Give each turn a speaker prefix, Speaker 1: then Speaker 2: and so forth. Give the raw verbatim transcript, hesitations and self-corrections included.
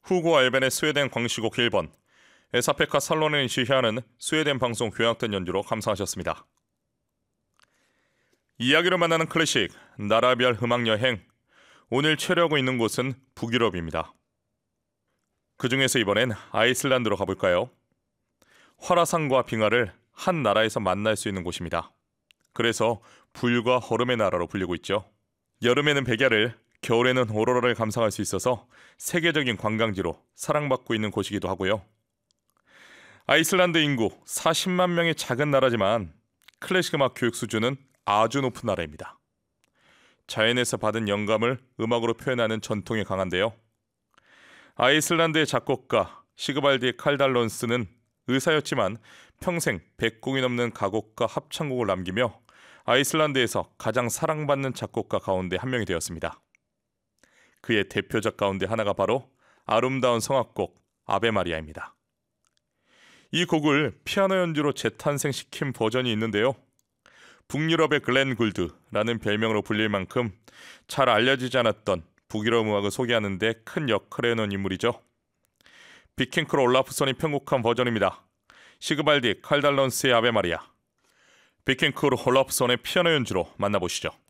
Speaker 1: 후고 알벤의 스웨덴 광시곡 일 번, 에사페카 살로넨이 지휘하는 스웨덴 방송 교향단 연주로 감상하셨습니다. 이야기로 만나는 클래식, 나라별 음악 여행. 오늘 체류하고 있는 곳은 북유럽입니다. 그 중에서 이번엔 아이슬란드로 가볼까요? 화라산과 빙하를 한 나라에서 만날 수 있는 곳입니다. 그래서 불과 얼음의 나라로 불리고 있죠. 여름에는 백야를, 겨울에는 오로라를 감상할 수 있어서 세계적인 관광지로 사랑받고 있는 곳이기도 하고요. 아이슬란드 인구 사십만 명의 작은 나라지만 클래식 음악 교육 수준은 아주 높은 나라입니다. 자연에서 받은 영감을 음악으로 표현하는 전통이 강한데요. 아이슬란드의 작곡가 시그발디 칼달론스는 의사였지만 평생 백 곡이 넘는 가곡과 합창곡을 남기며 아이슬란드에서 가장 사랑받는 작곡가 가운데 한 명이 되었습니다. 그의 대표작 가운데 하나가 바로 아름다운 성악곡 아베 마리아입니다. 이 곡을 피아노 연주로 재탄생시킨 버전이 있는데요. 북유럽의 글렌 굴드라는 별명으로 불릴 만큼 잘 알려지지 않았던 북유럽 음악을 소개하는 데 큰 역할을 해놓은 인물이죠. 비켄크로 올라프손이 편곡한 버전입니다. 시그발디 칼달론스의 아베 마리아, 비켄크로 올라프손의 피아노 연주로 만나보시죠.